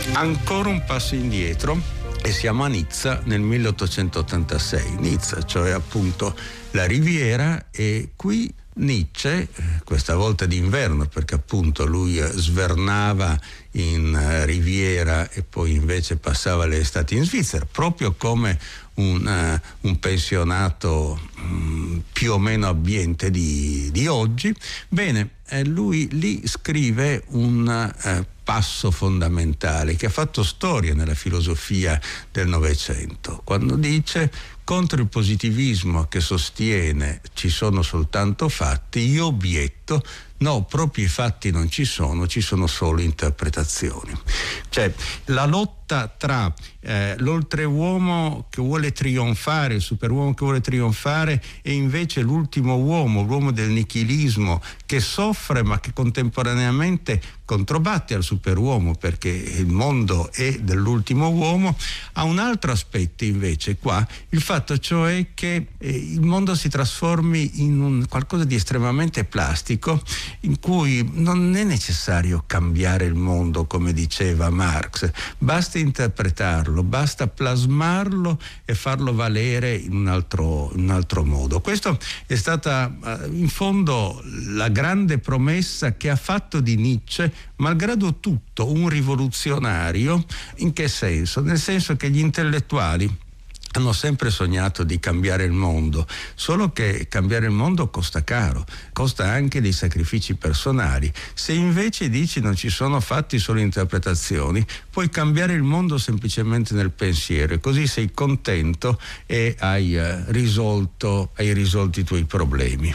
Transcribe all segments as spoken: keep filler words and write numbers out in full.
Ancora un passo indietro e siamo a Nizza nel milleottocentottantasei. Nizza, cioè appunto la Riviera, e qui Nietzsche, questa volta d'inverno, perché appunto lui svernava in Riviera e poi invece passava le estati in Svizzera, proprio come un, uh, un pensionato um, più o meno abbiente di, di oggi. Bene, eh, lui lì scrive un uh, passo fondamentale che ha fatto storia nella filosofia del Novecento, quando dice: contro il positivismo che sostiene ci sono soltanto fatti, io obietto: no, proprio i fatti non ci sono, ci sono solo interpretazioni. Cioè, la lotta tra eh, l'oltreuomo che vuole trionfare, il superuomo che vuole trionfare, e invece l'ultimo uomo, l'uomo del nichilismo, che soffre ma che contemporaneamente controbatte al superuomo, perché il mondo è dell'ultimo uomo, ha un altro aspetto invece qua, il fatto cioè che eh, il mondo si trasformi in un qualcosa di estremamente plastico, in cui non è necessario cambiare il mondo, come diceva Marx, basta interpretarlo, basta plasmarlo e farlo valere in un altro, in un altro modo. Questa è stata in fondo la grande promessa che ha fatto di Nietzsche, malgrado tutto, un rivoluzionario. In che senso? Nel senso che gli intellettuali hanno sempre sognato di cambiare il mondo, solo che cambiare il mondo costa caro, costa anche dei sacrifici personali. Se invece dici non ci sono fatti, solo interpretazioni, puoi cambiare il mondo semplicemente nel pensiero, e così sei contento e hai uh, risolto, hai risolto i tuoi problemi.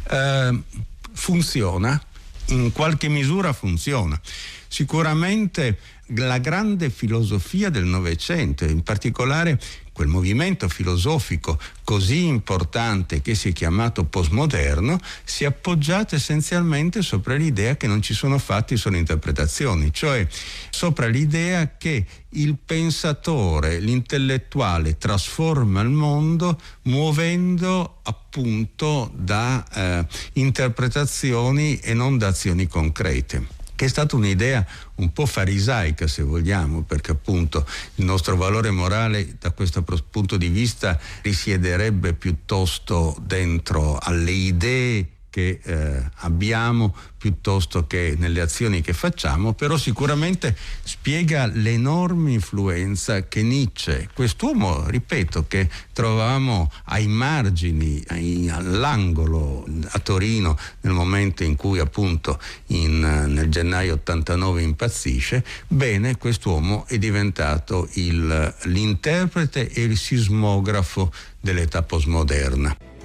Uh, funziona, in qualche misura funziona. Sicuramente la grande filosofia del Novecento, in particolare quel movimento filosofico così importante che si è chiamato postmoderno, si è appoggiato essenzialmente sopra l'idea che non ci sono fatti, sono interpretazioni, cioè sopra l'idea che il pensatore, l'intellettuale trasforma il mondo muovendo appunto da eh, interpretazioni e non da azioni concrete, che è stata un'idea un po' farisaica, se vogliamo, perché appunto il nostro valore morale da questo punto di vista risiederebbe piuttosto dentro alle idee che eh, abbiamo piuttosto che nelle azioni che facciamo, però sicuramente spiega l'enorme influenza che Nietzsche, quest'uomo, ripeto, che trovavamo ai margini, ai, all'angolo a Torino nel momento in cui appunto in, nel gennaio ottantanove impazzisce, bene, quest'uomo è diventato il, l'interprete e il sismografo dell'età postmoderna.